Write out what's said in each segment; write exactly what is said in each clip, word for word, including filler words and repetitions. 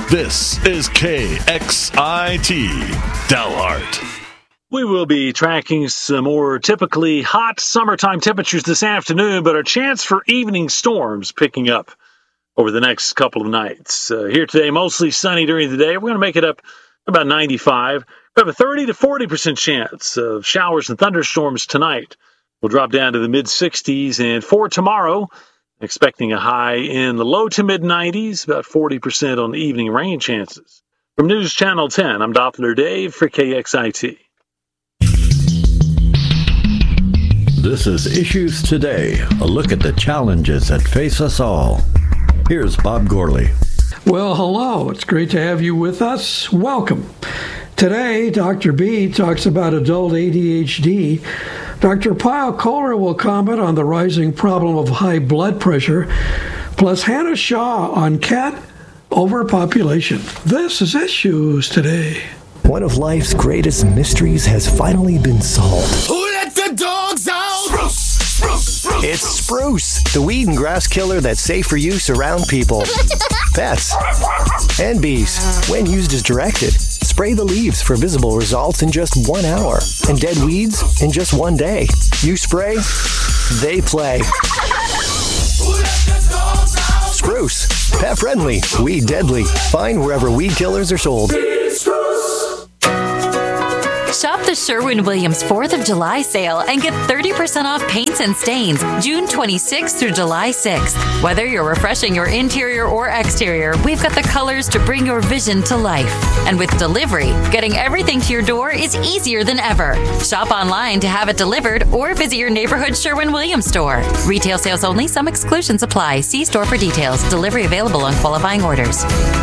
This is K X I T, Dalhart. We will be tracking some more typically hot summertime temperatures this afternoon, but a chance for evening storms picking up over the next couple of nights. Uh, here today, mostly sunny during the day. We're going to make it up about ninety-five. We have a thirty to forty percent chance of showers and thunderstorms tonight. We'll drop down to the mid-sixties, and for tomorrow, expecting a high in the low to mid-nineties, about forty percent on the evening rain chances. From News Channel ten, I'm Doppler Dave for K X I T. This is Issues Today, a look at the challenges that face us all. Here's Bob Gourley. Well, hello. It's great to have you with us. Welcome. Today, Doctor B talks about adult A D H D. Doctor Pyle Kohler will comment on the rising problem of high blood pressure, plus Hannah Shaw on cat overpopulation. This is Issues Today. One of life's greatest mysteries has finally been solved. Who let the dogs out? Spruce, spruce, spruce. It's Spruce, the weed and grass killer that's safe for use around people, pets, and bees. When used as directed, spray the leaves for visible results in just one hour, and dead weeds in just one day. You spray, they play. Who let the dogs out? Spruce, pet friendly, weed deadly. Find wherever weed killers are sold. Shop the Sherwin-Williams fourth of July sale and get thirty percent off paints and stains June twenty-sixth through July sixth. Whether you're refreshing your interior or exterior, we've got the colors to bring your vision to life. And with delivery, getting everything to your door is easier than ever. Shop online to have it delivered or visit your neighborhood Sherwin-Williams store. Retail sales only. Some exclusions apply. See store for details. Delivery available on qualifying orders.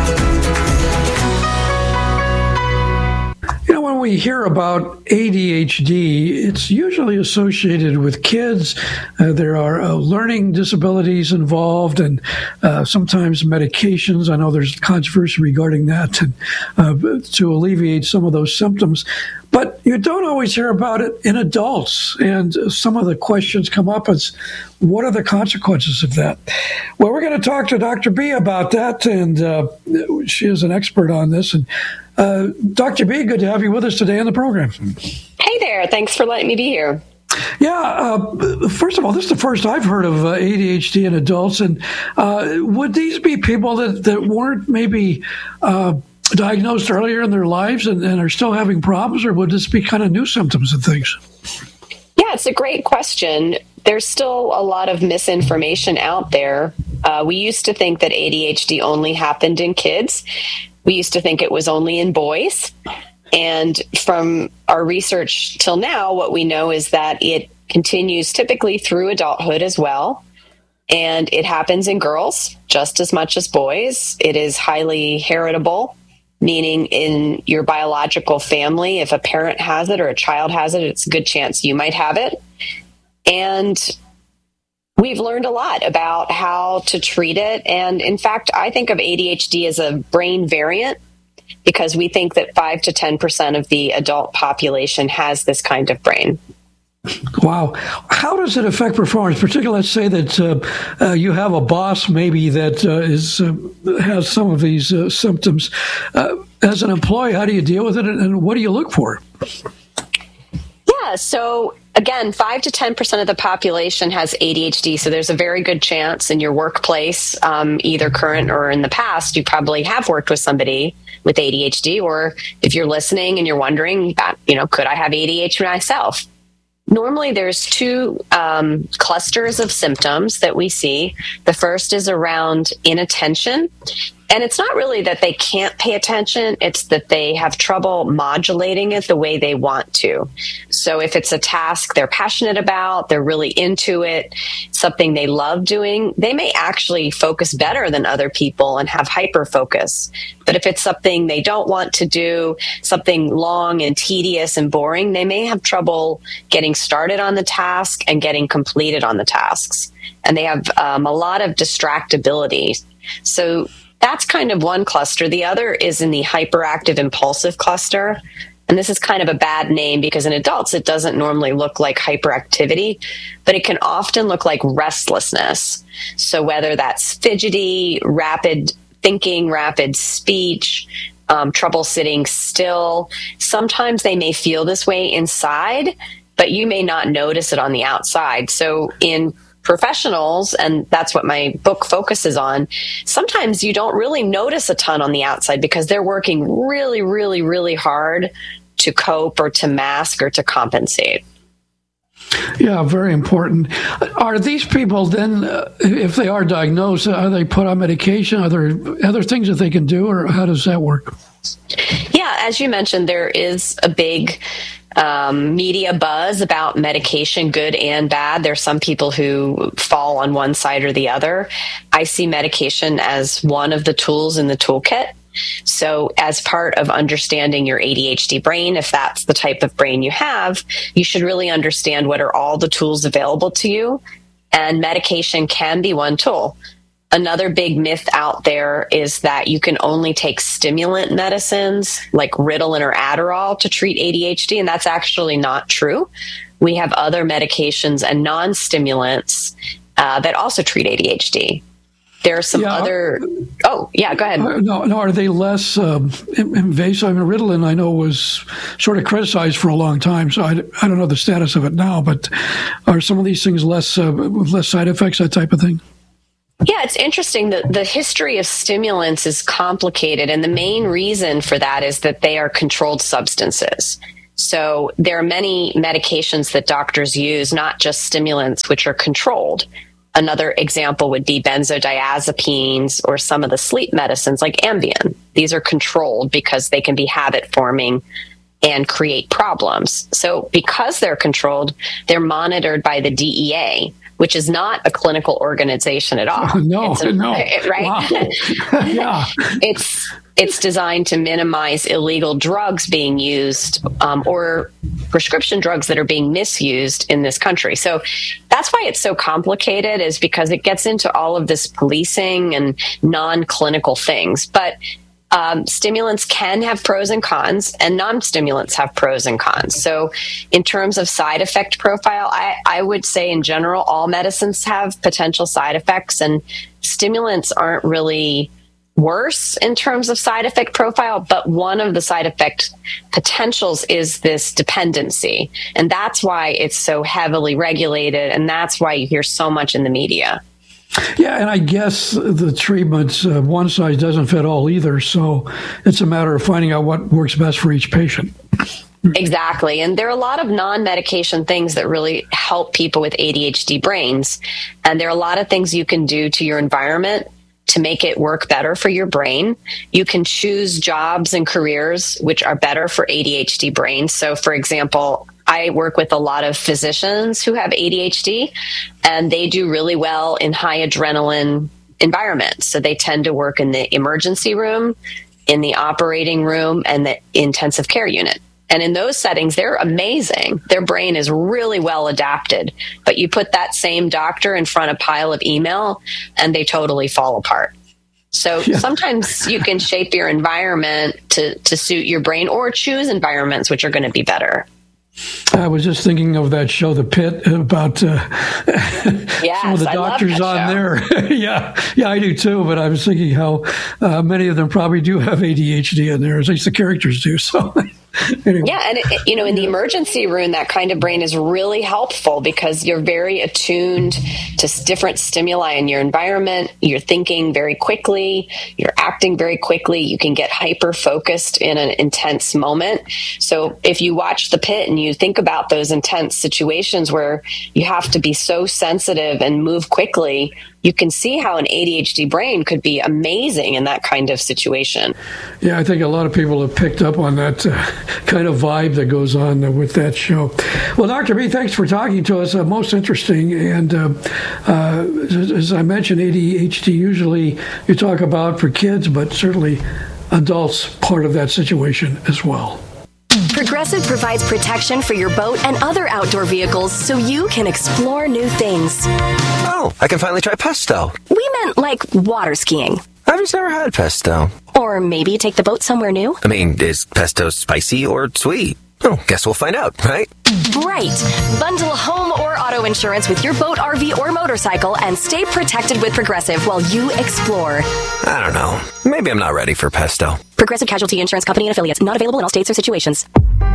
You know, when we hear about A D H D, it's usually associated with kids. Uh, there are uh, learning disabilities involved and uh, sometimes medications. I know there's controversy regarding that and, uh, to alleviate some of those symptoms. But you don't always hear about it in adults. And some of the questions come up as, what are the consequences of that? Well, we're going to talk to Doctor B about that, and uh, she is an expert on this. And uh, Doctor B, good to have you with us today on the program. Hey there. Thanks for letting me be here. Yeah. Uh, first of all, this is the first I've heard of uh, A D H D in adults. And uh, would these be people that, that weren't maybe uh, diagnosed earlier in their lives and, and are still having problems, or would this be kind of new symptoms and things? Yeah, it's a great question. There's still a lot of misinformation out there. Uh, we used to think that A D H D only happened in kids. We used to think it was only in boys. And from our research till now, what we know is that it continues typically through adulthood as well. And it happens in girls just as much as boys. It is highly heritable, meaning in your biological family, if a parent has it or a child has it, it's a good chance you might have it. And we've learned a lot about how to treat it. And in fact, I think of A D H D as a brain variant because we think that five to ten percent of the adult population has this kind of brain. Wow. How does it affect performance? Particularly, let's say that uh, uh, you have a boss maybe that uh, is uh, has some of these uh, symptoms. Uh, as an employee, how do you deal with it, and what do you look for? Yeah, so again, five to ten percent of the population has A D H D, so there's a very good chance in your workplace, um, either current or in the past, you probably have worked with somebody with A D H D, or if you're listening and you're wondering, you know, could I have A D H D myself? Normally, there's two um, clusters of symptoms that we see. The first is around inattention. And it's not really that they can't pay attention, it's that they have trouble modulating it the way they want to. So if it's a task they're passionate about, they're really into it, something they love doing, they may actually focus better than other people and have hyper focus. But if it's something they don't want to do, something long and tedious and boring, they may have trouble getting started on the task and getting completed on the tasks. And they have um, a lot of distractibility. So that's kind of one cluster. The other is in the hyperactive impulsive cluster. And this is kind of a bad name because in adults, it doesn't normally look like hyperactivity, but it can often look like restlessness. So whether that's fidgety, rapid thinking, rapid speech, um, trouble sitting still. Sometimes they may feel this way inside, but you may not notice it on the outside. So in professionals, and that's what my book focuses on, sometimes you don't really notice a ton on the outside because they're working really, really, really hard to cope or to mask or to compensate. Yeah, very important. Are these people then, uh, if they are diagnosed, are they put on medication? Are there other things that they can do, or how does that work? Yeah, as you mentioned, there is a big um, media buzz about medication, good and bad. There's some people who fall on one side or the other. I see medication as one of the tools in the toolkit. So as part of understanding your A D H D brain, if that's the type of brain you have, you should really understand what are all the tools available to you. And medication can be one tool. Another big myth out there is that you can only take stimulant medicines like Ritalin or Adderall to treat A D H D, and that's actually not true. We have other medications and non-stimulants uh, that also treat A D H D. There are some yeah. other... Oh, yeah, go ahead. Uh, no, no, are they less um, invasive? I mean, Ritalin, I know, was sort of criticized for a long time, so I, I don't know the status of it now, but are some of these things less uh, with less side effects, that type of thing? Yeah, it's interesting that the history of stimulants is complicated, and the main reason for that is that they are controlled substances. So there are many medications that doctors use, not just stimulants, which are controlled. Another example would be benzodiazepines or some of the sleep medicines like Ambien. These are controlled because they can be habit forming and create problems. So because they're controlled, they're monitored by the D E A, which is not a clinical organization at all. No, it's a, no. Right? Wow. Yeah. It's it's designed to minimize illegal drugs being used um, or prescription drugs that are being misused in this country. So that's why it's so complicated, is because it gets into all of this policing and non-clinical things. But Um, stimulants can have pros and cons, and non-stimulants have pros and cons. So in terms of side effect profile, I, I would say in general, all medicines have potential side effects, and stimulants aren't really worse in terms of side effect profile, but one of the side effect potentials is this dependency. And that's why it's so heavily regulated, and that's why you hear so much in the media. Yeah, and I guess the treatments, uh, one size doesn't fit all either, so it's a matter of finding out what works best for each patient. Exactly, and there are a lot of non-medication things that really help people with A D H D brains, and there are a lot of things you can do to your environment to make it work better for your brain. You can choose jobs and careers which are better for A D H D brains. So, for example, I work with a lot of physicians who have A D H D, and they do really well in high adrenaline environments. So they tend to work in the emergency room, in the operating room, and the intensive care unit. And in those settings, they're amazing. Their brain is really well adapted. But you put that same doctor in front of a pile of email, and they totally fall apart. So yeah. Sometimes you can shape your environment to, to suit your brain, or choose environments which are going to be better. I was just thinking of that show, The Pit, about uh, yes, some of the doctors on show. there. yeah, yeah, I do too. But I was thinking how uh, many of them probably do have A D H D in there, at least the characters do. So. Anyway. Yeah, and it, you know, in the emergency room, that kind of brain is really helpful because you're very attuned to different stimuli in your environment. You're thinking very quickly. You're acting very quickly. You can get hyper-focused in an intense moment. So if you watch The Pit and you think about those intense situations where you have to be so sensitive and move quickly, you can see how an A D H D brain could be amazing in that kind of situation. Yeah, I think a lot of people have picked up on that uh, kind of vibe that goes on uh, with that show. Well, Doctor B, thanks for talking to us. Uh, most interesting. And uh, uh, as, as I mentioned, A D H D usually you talk about for kids, but certainly adults part of that situation as well. Progressive provides protection for your boat and other outdoor vehicles so you can explore new things. Oh, I can finally try pesto. We meant like water skiing. I've just never had pesto. Or maybe take the boat somewhere new. I mean, is pesto spicy or sweet? Oh, guess we'll find out, right? Right. Bundle home or auto insurance with your boat, R V, or motorcycle and stay protected with Progressive while you explore. I don't know. Maybe I'm not ready for Pesto. Progressive Casualty Insurance Company and affiliates. Not available in all states or situations.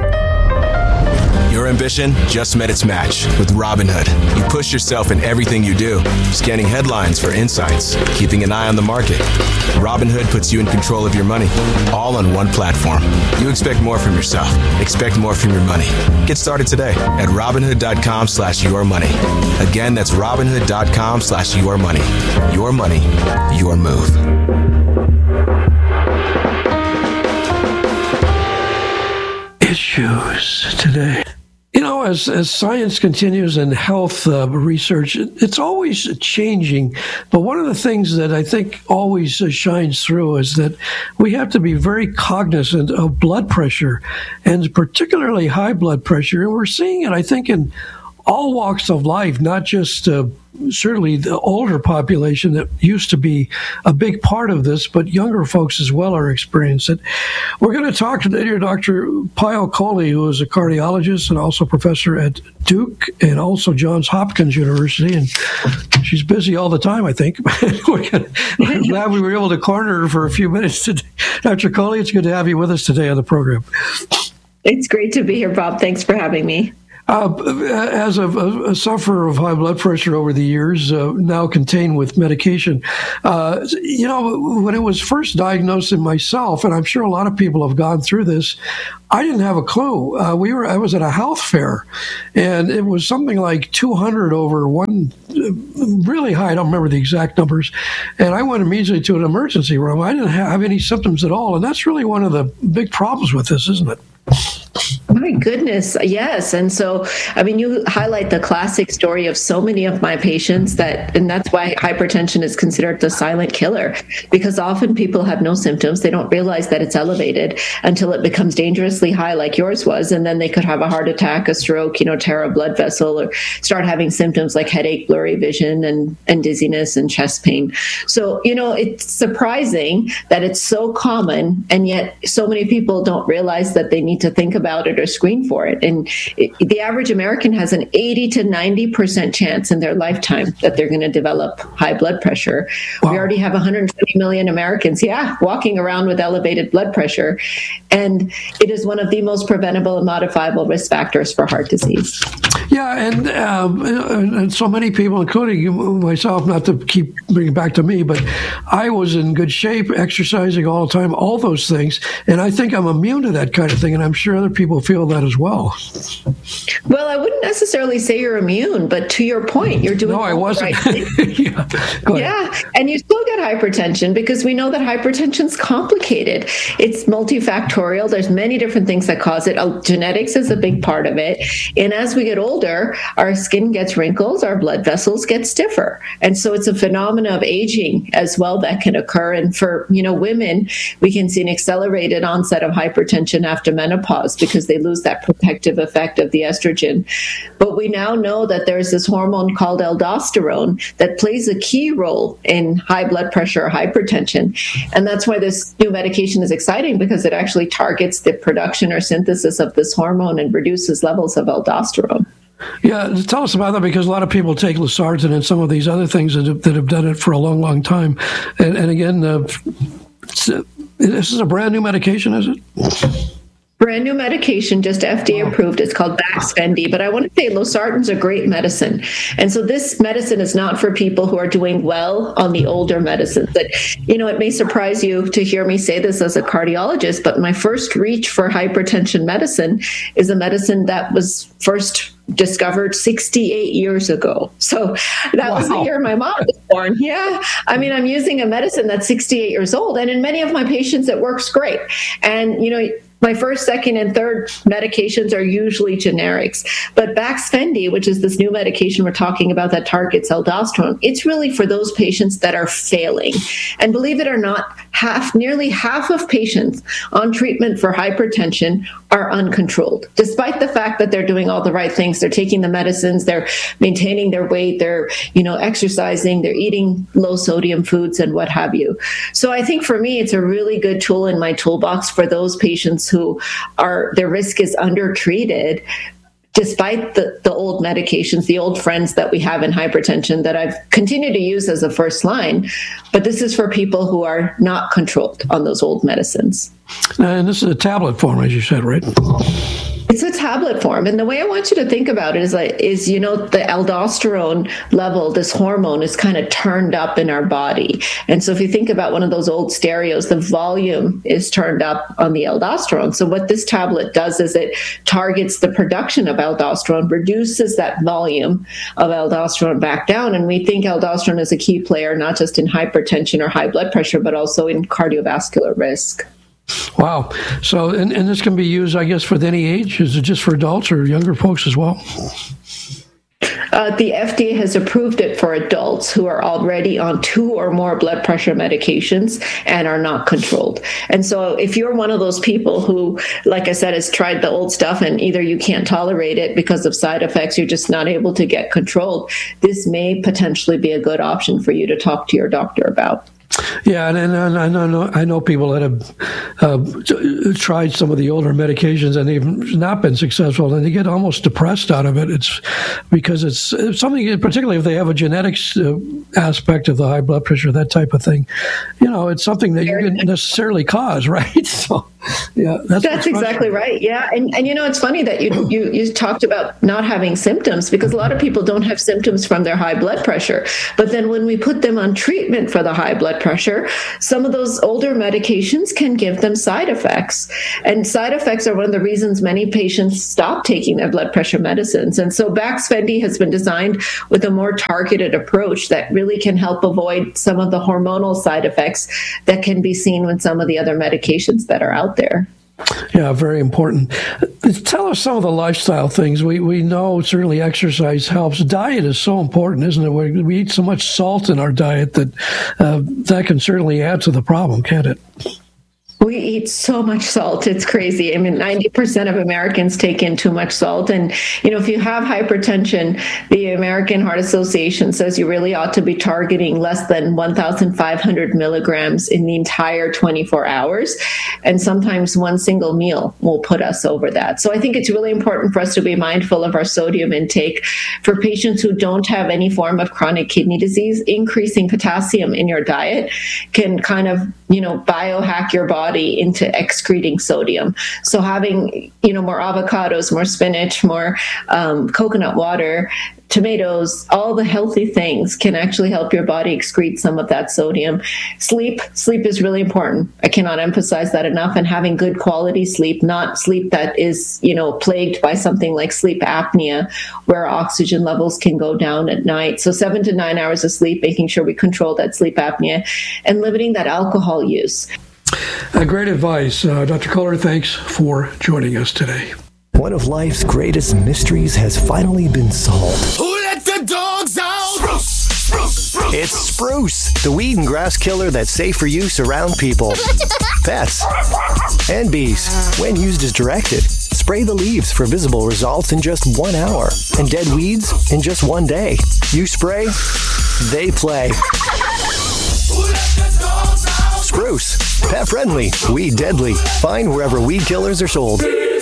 Your ambition just met its match with Robinhood. You push yourself in everything you do, scanning headlines for insights, keeping an eye on the market. Robinhood puts you in control of your money, all on one platform. You expect more from yourself. Expect more from your money. Get started today at Robinhood.com slash your money. Again, that's Robinhood.com slash your money. Your money, your move. Issues today. You know, as, as science continues and health uh, research, it's always changing. But one of the things that I think always uh, shines through is that we have to be very cognizant of blood pressure, and particularly high blood pressure. And we're seeing it, I think, in all walks of life, not just uh, certainly the older population that used to be a big part of this, but younger folks as well are experiencing it. We're going to talk today to Doctor Payal Kohli, who is a cardiologist and also professor at Duke and also Johns Hopkins University. And she's busy all the time, I think. we're, gonna, we're glad we were able to corner her for a few minutes today. Doctor Kohli, it's good to have you with us today on the program. It's great to be here, Bob. Thanks for having me. Uh, as a, a sufferer of high blood pressure over the years, uh, now contained with medication, uh, you know, when it was first diagnosed in myself, and I'm sure a lot of people have gone through this, I didn't have a clue. Uh, we were, I was at a health fair, and it was something like two hundred over one, really high. I don't remember the exact numbers. And I went immediately to an emergency room. I didn't have any symptoms at all. And that's really one of the big problems with this, isn't it? My goodness, yes. And so, I mean, you highlight the classic story of so many of my patients that, and that's why hypertension is considered the silent killer, because often people have no symptoms. They don't realize that it's elevated until it becomes dangerously high like yours was. And then they could have a heart attack, a stroke, you know, tear a blood vessel, or start having symptoms like headache, blurry vision, and, and dizziness and chest pain. So, you know, it's surprising that it's so common, and yet so many people don't realize that they need to think about it or screen for it. And it, the average American has an eighty to ninety percent chance in their lifetime that they're going to develop high blood pressure. Wow. We already have one hundred twenty million Americans, yeah, walking around with elevated blood pressure. And it is one of the most preventable and modifiable risk factors for heart disease. Yeah, and, um, and so many people, including myself, not to keep bringing it back to me, but I was in good shape, exercising all the time, all those things. And I think I'm immune to that kind of thing, and I'm sure other people feel that as well. Well, I wouldn't necessarily say you're immune, but to your point, you're doing no, I wasn't. Right. yeah, yeah, and you still get hypertension because we know that hypertension's complicated. It's multifactorial. There's many different things that cause it. Genetics is a big part of it. And as we get older, our skin gets wrinkles, our blood vessels get stiffer. And so it's a phenomenon of aging as well that can occur. And for, you know, women, we can see an accelerated onset of hypertension after menopause because they lose that protective effect of the estrogen. But we now know that there's this hormone called aldosterone that plays a key role in high blood pressure or hypertension. And that's why this new medication is exciting, because it actually targets the production or synthesis of this hormone and reduces levels of aldosterone. Yeah, tell us about that, because a lot of people take Losartan and some of these other things that have, that have done it for a long, long time. And, and again, uh, uh, this is a brand new medication, is it? Brand new medication, just F D A approved. It's called Baxfendy. But I want to say Losartan's a great medicine. And so this medicine is not for people who are doing well on the older medicines. That, you know, it may surprise you to hear me say this as a cardiologist, but my first reach for hypertension medicine is a medicine that was first discovered sixty-eight years ago. So that wow. was the year my mom was born. Yeah. I mean, I'm using a medicine that's sixty-eight years old. And in many of my patients, it works great. And, you know, my first, second, and third medications are usually generics. But Baxfendy, which is this new medication we're talking about that targets aldosterone, it's really for those patients that are failing. And believe it or not, half, nearly half of patients on treatment for hypertension are uncontrolled, despite the fact that they're doing all the right things. They're taking the medicines, they're maintaining their weight, they're, you know, exercising, they're eating low sodium foods and what have you. So I think for me, it's a really good tool in my toolbox for those patients who are, their risk is undertreated, despite the, the old medications, the old friends that we have in hypertension that I've continued to use as a first line. But this is for people who are not controlled on those old medicines. And this is a tablet form, as you said, right? It's a tablet form. And the way I want you to think about it is like, is, you know, the aldosterone level, this hormone is kind of turned up in our body. And so if you think about one of those old stereos, the volume is turned up on the aldosterone. So what this tablet does is it targets the production of aldosterone, reduces that volume of aldosterone back down. And we think aldosterone is a key player, not just in hypertension or high blood pressure, but also in cardiovascular risk. Wow. So, and, and this can be used, I guess, for any age? Is it just for adults or younger folks as well? Uh, the F D A has approved it for adults who are already on two or more blood pressure medications and are not controlled. And so if you're one of those people who, like I said, has tried the old stuff and either you can't tolerate it because of side effects, you're just not able to get controlled, this may potentially be a good option for you to talk to your doctor about. Yeah, and, and, and I know I know people that have uh, tried some of the older medications and they've not been successful, and they get almost depressed out of it. It's because it's, it's something, particularly if they have a genetics uh, aspect of the high blood pressure, that type of thing. You know, it's something that you didn't necessarily cause, right? So, yeah, that's, that's exactly right. Yeah, and and you know, it's funny that you you you talked about not having symptoms, because a lot of people don't have symptoms from their high blood pressure, but then when we put them on treatment for the high blood pressure, some of those older medications can give them side effects. And side effects are one of the reasons many patients stop taking their blood pressure medicines. And so Baxfendy has been designed with a more targeted approach that really can help avoid some of the hormonal side effects that can be seen with some of the other medications that are out there. Yeah, very important. Tell us some of the lifestyle things. We we know certainly exercise helps. Diet is so important, isn't it? We, we eat so much salt in our diet that uh, that can certainly add to the problem, can't it? We eat so much salt. It's crazy. I mean, ninety percent of Americans take in too much salt. And, you know, if you have hypertension, the American Heart Association says you really ought to be targeting less than one thousand five hundred milligrams in the entire twenty-four hours. And sometimes one single meal will put us over that. So I think it's really important for us to be mindful of our sodium intake. For patients who don't have any form of chronic kidney disease, increasing potassium in your diet can kind of, you know, biohack your body into excreting sodium. So having, you know, more avocados, more spinach, more um, coconut water, tomatoes, all the healthy things can actually help your body excrete some of that sodium. Sleep, sleep is really important. I cannot emphasize that enough. And having good quality sleep, not sleep that is, you know, plagued by something like sleep apnea, where oxygen levels can go down at night. So seven to nine hours of sleep, making sure we control that sleep apnea, and limiting that alcohol use. Uh, great advice. Uh, Doctor Kohler, thanks for joining us today. One of life's greatest mysteries has finally been solved. Who let the dogs out? Spruce, spruce, spruce. It's Spruce, the weed and grass killer that's safe for use around people, pets, and bees. When used as directed, spray the leaves for visible results in just one hour, and dead weeds in just one day. You spray, they play. Who let the dogs out? Spruce, pet friendly, weed deadly. Find wherever weed killers are sold.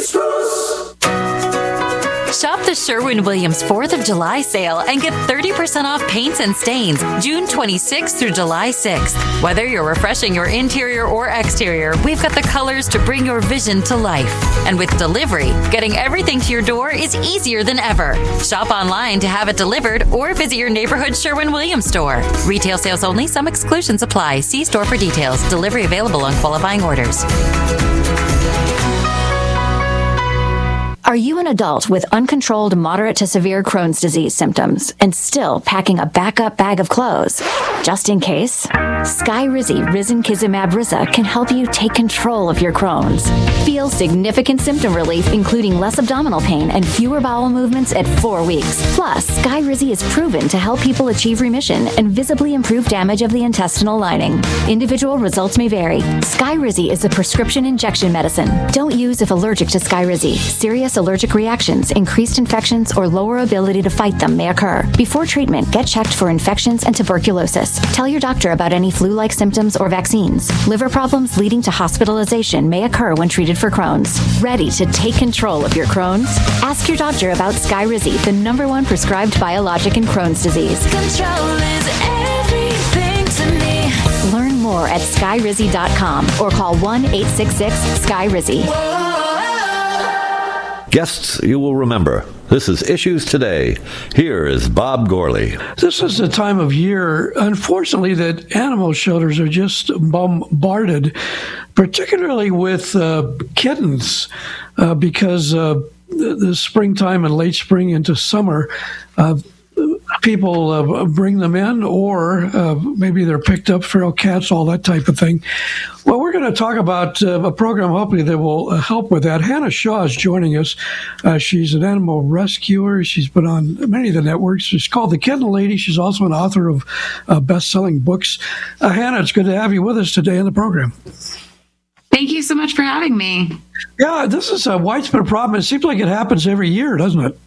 Shop the Sherwin-Williams fourth of July sale and get thirty percent off paints and stains June twenty-sixth through July sixth. Whether you're refreshing your interior or exterior, we've got the colors to bring your vision to life. And with delivery, getting everything to your door is easier than ever. Shop online to have it delivered or visit your neighborhood Sherwin-Williams store. Retail sales only. Some exclusions apply. See store for details. Delivery available on qualifying orders. Are you an adult with uncontrolled moderate to severe Crohn's disease symptoms and still packing a backup bag of clothes? Just in case, Skyrizi Risankizumab Riza can help you take control of your Crohn's. Feel significant symptom relief, including less abdominal pain and fewer bowel movements at four weeks. Plus, Skyrizi is proven to help people achieve remission and visibly improve damage of the intestinal lining. Individual results may vary. Skyrizi is a prescription injection medicine. Don't use if allergic to Skyrizi. Serious allergic reactions, increased infections, or lower ability to fight them may occur. Before treatment, get checked for infections and tuberculosis. Tell your doctor about any flu-like symptoms or vaccines. Liver problems leading to hospitalization may occur when treated for Crohn's. Ready to take control of your Crohn's? Ask your doctor about Skyrizi, the number one prescribed biologic in Crohn's disease. Control is everything to me. Learn more at skyrizi dot com or call one eight six six sky rizi. Guests you will remember. This is Issues Today. Here is Bob Gourley. This is the time of year, unfortunately, that animal shelters are just bombarded, particularly with uh, kittens, uh, because uh, the, the springtime and late spring into summer, uh, people uh, bring them in, or uh, maybe they're picked up, feral cats, all that type of thing. Well, we're going to talk about uh, a program, hopefully, that will uh, help with that. Hannah Shaw is joining us. Uh, she's an animal rescuer. She's been on many of the networks. She's called The Kitten Lady. She's also an author of uh, best-selling books. Uh, Hannah, it's good to have you with us today on the program. Thank you so much for having me. Yeah, this is a widespread problem. It seems like it happens every year, doesn't it?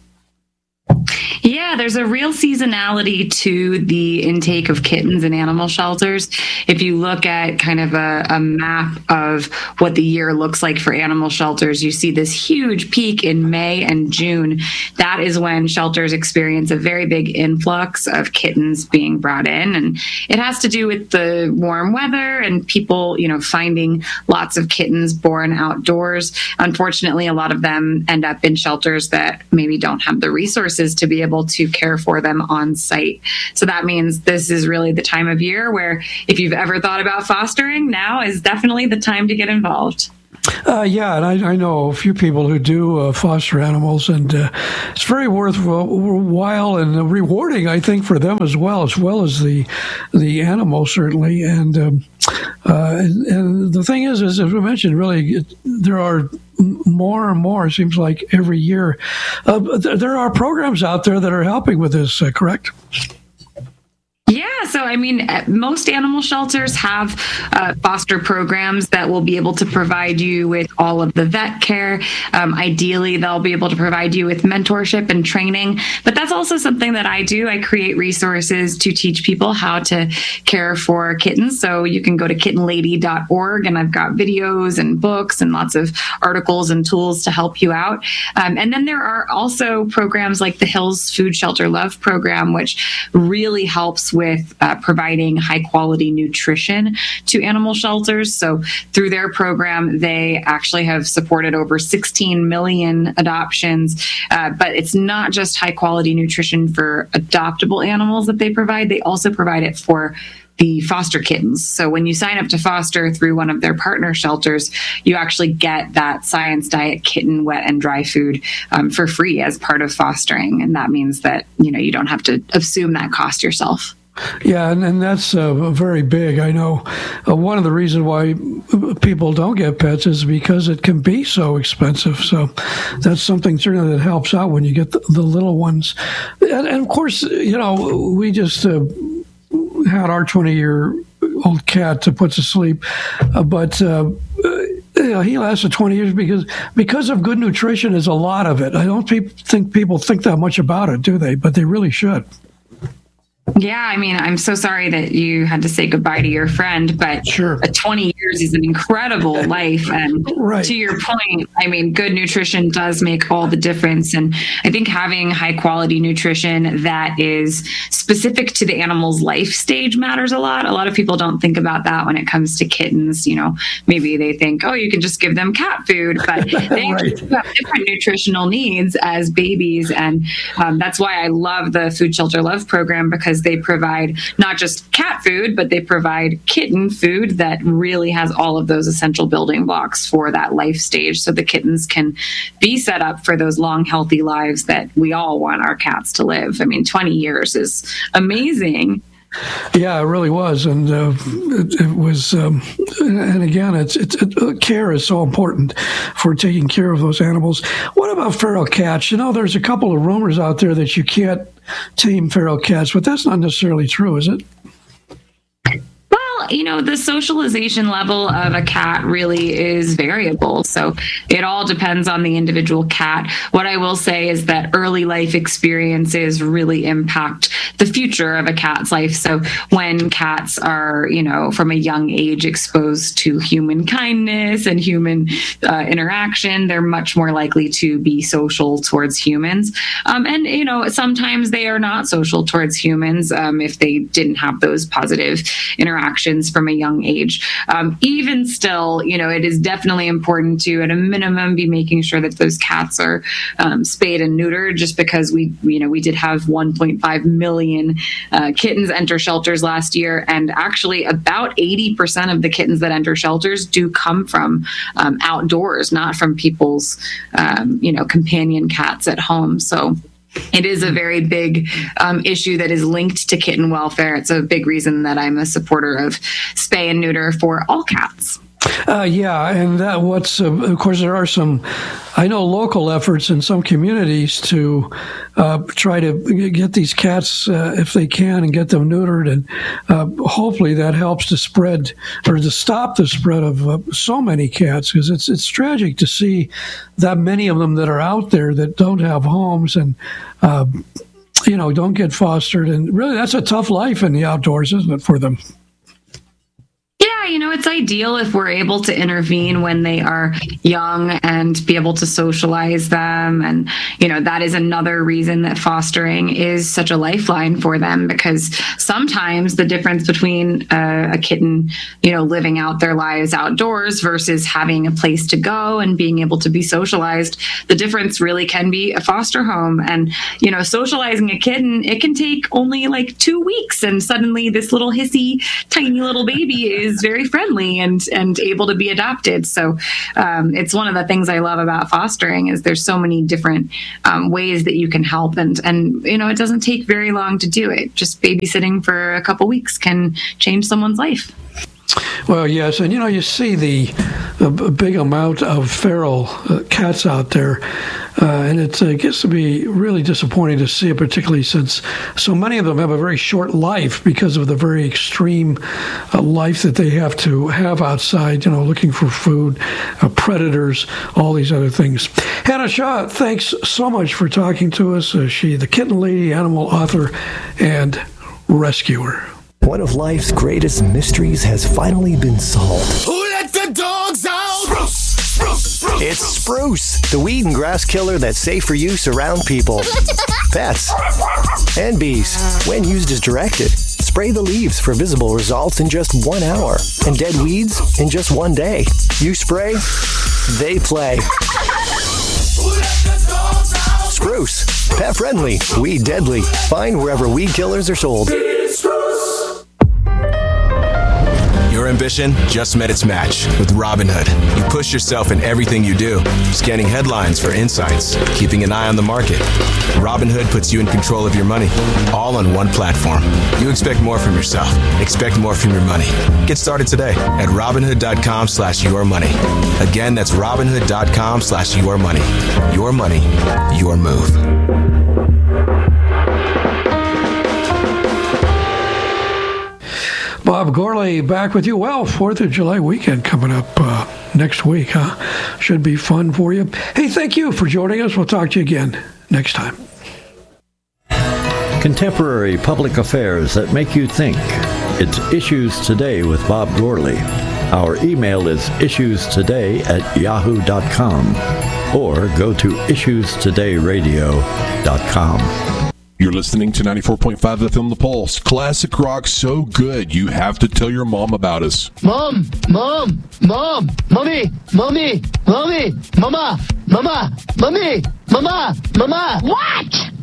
Yeah, there's a real seasonality to the intake of kittens in animal shelters. If you look at kind of a, a map of what the year looks like for animal shelters, you see this huge peak in May and June. That is when shelters experience a very big influx of kittens being brought in. And it has to do with the warm weather and people, you know, finding lots of kittens born outdoors. Unfortunately, a lot of them end up in shelters that maybe don't have the resources to be able to care for them on site. So that means this is really the time of year where, if you've ever thought about fostering, now is definitely the time to get involved. Uh, yeah, and I, I know a few people who do uh, foster animals, and uh, it's very worthwhile and rewarding, I think, for them as well, as well as the the animal, certainly. And um, uh, and, and the thing is, as we mentioned, really, it, there are more and more, it seems like, every year. Uh, th- there are programs out there that are helping with this, uh, correct? Yeah, so I mean, most animal shelters have uh, foster programs that will be able to provide you with all of the vet care. Um, ideally, they'll be able to provide you with mentorship and training. But that's also something that I do. I create resources to teach people how to care for kittens. So you can go to kitten lady dot org, and I've got videos and books and lots of articles and tools to help you out. Um, and then there are also programs like the Hills Food Shelter Love program, which really helps with with uh, providing high quality nutrition to animal shelters. So through their program, they actually have supported over sixteen million adoptions. Uh, but it's not just high quality nutrition for adoptable animals that they provide. They also provide it for the foster kittens. So when you sign up to foster through one of their partner shelters, you actually get that Science Diet kitten wet and dry food um, for free as part of fostering. And that means that, you know, you don't have to assume that cost yourself. Yeah, and, and that's uh, very big. I know uh, one of the reasons why people don't get pets is because it can be so expensive. So that's something certainly that helps out when you get the, the little ones. And, and of course, you know, we just uh, had our twenty-year-old cat to put to sleep, uh, but uh, you know, he lasted twenty years because because of good nutrition is a lot of it. I don't pe- think people think that much about it, do they? But they really should. Yeah, I mean, I'm so sorry that you had to say goodbye to your friend, but sure. twenty years is an incredible life. And right. To your point, I mean, good nutrition does make all the difference. And I think having high quality nutrition that is specific to the animal's life stage matters a lot. A lot of people don't think about that when it comes to kittens. You know, maybe they think, oh, you can just give them cat food, but they right. have different nutritional needs as babies. And um, that's why I love the Food Shelter Love program, because because they provide not just cat food, but they provide kitten food that really has all of those essential building blocks for that life stage, so the kittens can be set up for those long, healthy lives that we all want our cats to live. I mean, twenty years is amazing. Yeah, it really was, and uh, it, it was. Um, and again, it's, it's it, care is so important for taking care of those animals. What about feral cats? You know, there's a couple of rumors out there that you can't tame feral cats, but that's not necessarily true, is it? You know, the socialization level of a cat really is variable. So it all depends on the individual cat. What I will say is that early life experiences really impact the future of a cat's life. So when cats are, you know, from a young age exposed to human kindness and human uh, interaction, they're much more likely to be social towards humans. Um, and, you know, sometimes they are not social towards humans um, if they didn't have those positive interactions from a young age. Um, even still, you know, it is definitely important to, at a minimum, be making sure that those cats are um, spayed and neutered, just because we, you know, we did have one point five million uh, kittens enter shelters last year. And actually about eighty percent of the kittens that enter shelters do come from um, outdoors, not from people's, um, you know, companion cats at home. So it is a very big um, issue that is linked to kitten welfare. It's a big reason that I'm a supporter of spay and neuter for all cats. Uh, yeah, and that what's uh, of course there are some, I know, local efforts in some communities to uh, try to get these cats uh, if they can and get them neutered, and uh, hopefully that helps to spread or to stop the spread of uh, so many cats, because it's it's tragic to see that many of them that are out there that don't have homes and uh, you know don't get fostered, and really that's a tough life in the outdoors, isn't it, for them? Yeah, you know, it's ideal if we're able to intervene when they are young and be able to socialize them. And, you know, that is another reason that fostering is such a lifeline for them, because sometimes the difference between uh, a kitten, you know, living out their lives outdoors versus having a place to go and being able to be socialized, the difference really can be a foster home. And, you know, socializing a kitten, it can take only like two weeks. And suddenly this little hissy, tiny little baby is very very friendly and and able to be adopted. So um, it's one of the things I love about fostering is there's so many different um, ways that you can help, and and you know it doesn't take very long to do it. Just babysitting for a couple weeks can change someone's life. Well, yes, and you know you see the a big amount of feral uh, cats out there, uh, and it uh, gets to be really disappointing to see it, particularly since so many of them have a very short life because of the very extreme uh, life that they have to have outside, you know, looking for food, uh, predators, all these other things. Hannah Shaw, thanks so much for talking to us. Uh, she, the Kitten Lady, animal author, and rescuer. One of life's greatest mysteries has finally been solved. Who let the dogs out? Spruce, spruce, spruce. It's Spruce, the weed and grass killer that's safe for use around people, pets, and bees. When used as directed, spray the leaves for visible results in just one hour, and dead weeds in just one day. You spray, they play. Who let the dogs out? Spruce, pet friendly, weed deadly. Find wherever weed killers are sold. Your ambition just met its match with Robinhood. You push yourself in everything you do, scanning headlines for insights, keeping an eye on the market. Robinhood puts you in control of your money, all on one platform. You expect more from yourself. Expect more from your money. Get started today at Robinhood.com slash your money. Again, that's Robinhood.com slash your money. Your money, your move. Bob Gourley back with you. Well, fourth of July weekend coming up uh, next week, huh? Should be fun for you. Hey, thank you for joining us. We'll talk to you again next time. Contemporary public affairs that make you think. It's Issues Today with Bob Gourley. Our email is issuestoday at yahoo dot com or go to issues today radio dot com. You're listening to ninety-four point five F M The Pulse. Classic rock so good, you have to tell your mom about us. Mom, mom, mom, mommy, mommy, mommy, mama, mama, mommy, mama, mama. What?